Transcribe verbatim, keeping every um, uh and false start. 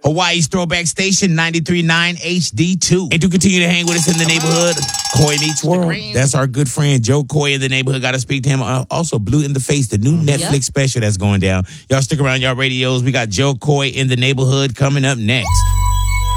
Hawaii's throwback station, ninety-three point nine H D two. And to continue to hang with us in the neighborhood, Coy Meets World. That's our good friend Joe Coy in the neighborhood. Got to speak to him. Uh, also, Blue in the Face, the new Netflix yep. special that's going down. Y'all stick around, y'all radios. We got Joe Coy in the neighborhood coming up next.